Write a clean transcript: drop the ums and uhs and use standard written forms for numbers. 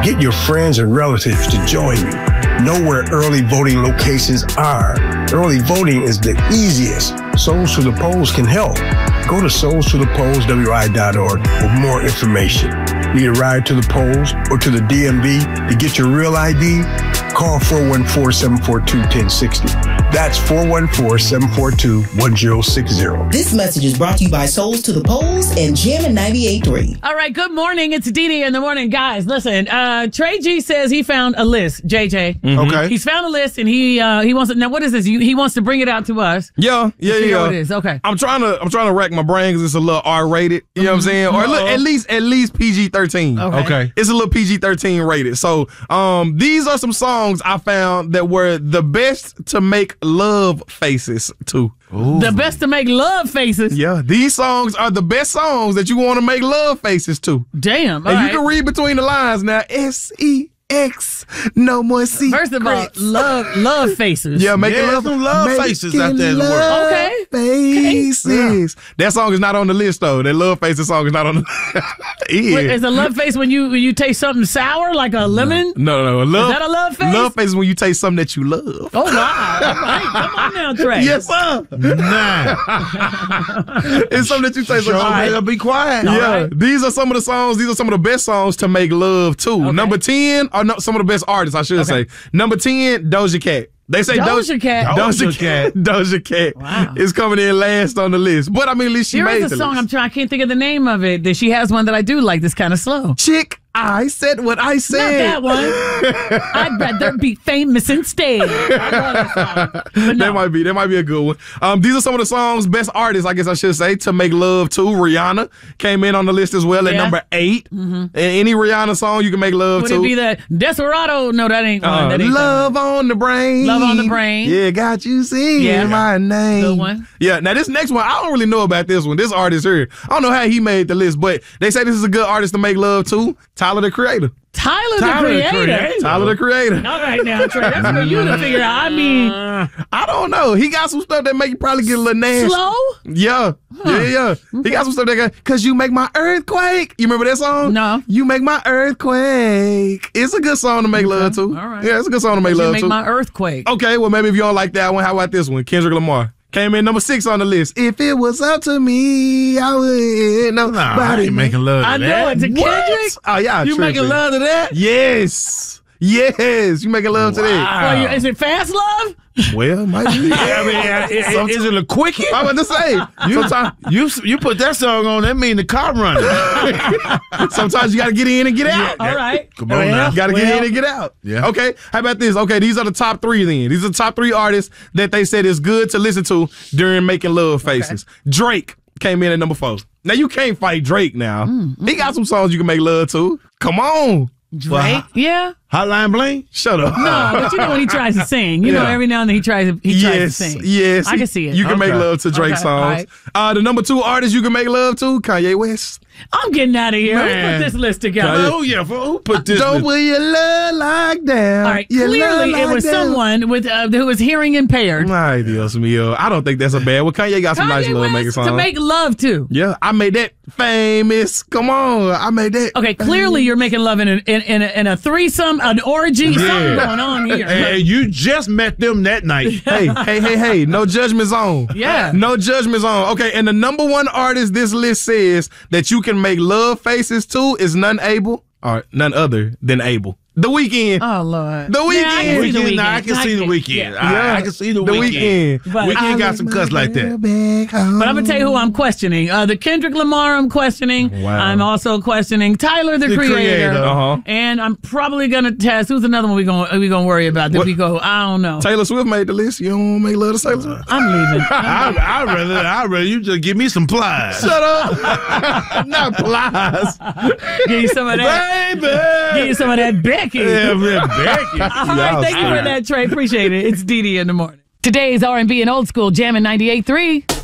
Get your friends and relatives to join you. Know where early voting locations are. Early voting is the easiest. Souls to the Polls can help. Go to soulstothepollswi.org for more information. Need a ride to the polls or to the DMV to get your real ID? Call 414-742-1060. That's 414-742-1060. This message is brought to you by Souls to the Polls and Jammin' 98.3. All right, good morning. It's Dee in the morning. Guys, listen, Trey G says he found a list, JJ. Mm-hmm. Okay. He's found a list, and he wants to, now what is this? He wants to bring it out to us. Yeah. What it is. Okay. I'm trying to rack my brain because it's a little R-rated. You know what I'm saying? Or at least PG-13. Okay. It's a little PG-13 rated. So these are some songs I found that were the best to make love faces to. Ooh. The best to make love faces. Yeah, these songs are the best songs that you want to make love faces to. Damn. And you can read between the lines now. S-E-X, no more secrets. First of all, love faces. Yeah, making love faces out there in the world. Okay. Faces. Yeah. That song is not on the list though. That love faces song is not on the Wait, is a love face when you taste something sour like a lemon? No. Is that a love face? Love face is when you taste something that you love. Oh wow. All right. Come on now, Trey. Yes, sir. Nah. It's something that you taste like. Better be quiet. Yeah. Right. These are some of the songs. These are some of the best songs to make love to. Okay. Number 10 are some of the best artists, I should say. Number 10, Doja Cat. They say Doja Cat. Doja Cat Wow. is coming in last on the list. But I mean, at least she made Here is the a song list. I can't think of the name of it. That she has one that I do like that's kind of slow. Chick, I said what I said. Not that one. I'd rather be famous instead. I love that song. But no. That might be a good one. These are some of the songs, best artists, I guess I should say, to make love to. Rihanna came in on the list as well at number 8. Mm-hmm. And any Rihanna song you can make love Would to. Would it be the Desperado? No, that ain't one. That ain't Love on the Brain. Love on the Brain. Yeah, got you singing my name. Good one. Yeah, now this next one, I don't really know about this one. This artist here, I don't know how he made the list, but they say this is a good artist to make love to. Tyler, the Creator. Tyler the Creator. Tyler the Creator. All right now, Trey. That's for you to figure out. I mean, I don't know. He got some stuff that make you probably get a little nasty. slow? Yeah. Yeah. He got some stuff that got, cause you make my earthquake. You remember that song? No. You make my earthquake. It's a good song to make love to. All right. Yeah, it's a good song to make You love make to. my earthquake. Okay, well maybe if you don't like that one, how about this one? Kendrick Lamar. Came in number 6 on the list. If it was up to me, I would nobody. I ain't making love to I that. know it. To What? Kendrick? Oh, yeah. You making love to that? Yes. You making love to that. Well, is it fast love? Well, might be. I mean, is it a quickie? I'm about to say. You put that song on, that mean the car running. Sometimes you got to get in and get out. All right. Come on now. You got to get in and get out. Yeah. Okay. How about this? Okay, these are the top 3 then. These are the top 3 artists that they said is good to listen to during making love faces. Drake came in at number 4. Now, you can't fight Drake now. He got some songs you can make love to. Come on. Drake? Yeah. Hotline Bling? Shut up. No, but you know when he tries to sing. You know, every now and then he tries to sing. Yes. I can see it. You can make love to Drake Okay, songs. The number 2 artist you can make love to, Kanye West. I'm getting out of here. Let's Man. put this list together. Oh, yeah. Who put this? Don't put your love like that. All right. Clearly, it was someone with who was hearing impaired. Ay, Dios mío. I don't think that's a bad one. Kanye got some nice Kanye love West making songs. to make love to. Yeah, I made that famous. Come on, I made that. Okay, clearly you're making love in a threesome, an orgy, something going on here. And you just met them that night. Hey, no judgment zone. Yeah. No judgment zone. Okay, and the number 1 artist this list says that you can make love faces to is none other than Abel. The Weeknd. Oh, Lord. The Weeknd. Yeah, I can see the Weeknd. I can see the Weeknd. Yeah. I can see the The Weeknd. Weeknd. But Weeknd got some cuts like that. But I'm going to tell you who I'm questioning. The Kendrick Lamar I'm questioning. Wow. I'm also questioning Tyler, the Creator. Uh-huh. And I'm probably going to test. Who's another one we gonna worry about? That we go, I don't know. Taylor Swift made the list. You don't want to make love to Taylor Swift? I'm leaving. I'd rather you just give me some plies. Shut up. Not plies. Give you some of that. Baby. Give you some of that Becky. Yeah, Becky. All right, thank you for that, Trey. Appreciate it. It's Dee in the morning. Today's R&B and old school, Jammin' 98.3.